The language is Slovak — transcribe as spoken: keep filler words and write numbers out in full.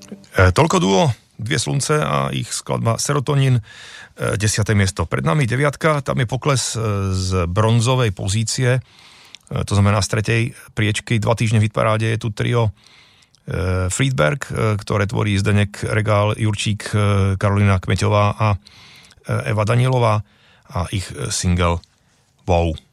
E, toľko duo, Dvie slunce a ich skladba Serotonin, e, desiate miesto. Pred nami deviatka, tam je pokles e, z bronzovej pozície, e, to znamená z tretej priečky, dva týždne v hitparáde je tu trio e, Friedberg, e, ktoré tvorí Zdeněk Regál, Jurčík, e, Karolina Kmeťová a e, Eva Danielová a ich single Wow.